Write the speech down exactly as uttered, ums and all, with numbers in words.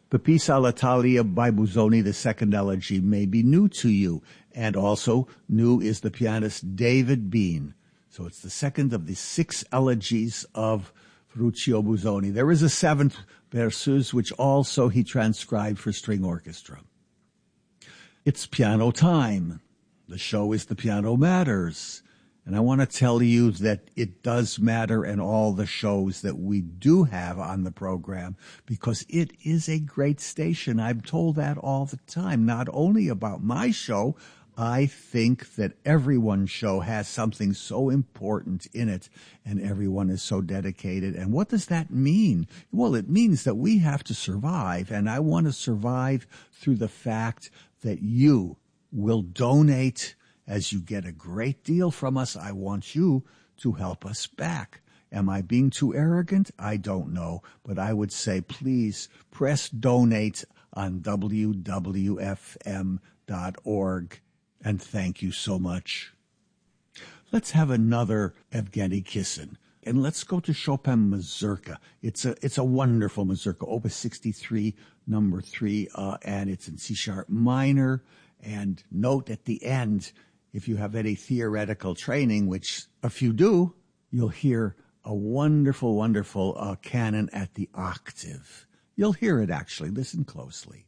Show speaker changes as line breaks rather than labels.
The piece all'Italia by Busoni, the second elegy, may be new to you. And also, new is the pianist David Bean. So it's the second of the six elegies of Ferruccio Busoni. There is a seventh, Berceuse, which also he transcribed for string orchestra. It's piano time. The show is The Piano Matters. And I want to tell you that it does matter in all the shows that we do have on the program, because it is a great station. I'm told that all the time, not only about my show. I think that everyone's show has something so important in it, and everyone is so dedicated. And what does that mean? Well, it means that we have to survive, and I want to survive through the fact that you will donate. As you get a great deal from us, I want you to help us back. Am I being too arrogant? I don't know. But I would say, please press donate on W W F M dot org. And thank you so much. Let's have another Evgeny Kissin. And let's go to Chopin Mazurka. It's a it's a wonderful mazurka, Opus sixty-three, number three, uh, and it's in C-sharp minor. And note at the end, if you have any theoretical training, which if you do, you'll hear a wonderful, wonderful uh, canon at the octave. You'll hear it, actually. Listen closely.